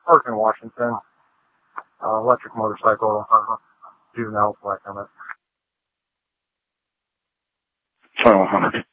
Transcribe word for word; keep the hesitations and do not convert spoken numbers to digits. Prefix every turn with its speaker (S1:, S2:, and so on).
S1: Oregon, Washington. Uh, electric motorcycle, uh, juvenile black on it.
S2: twenty-one hundred.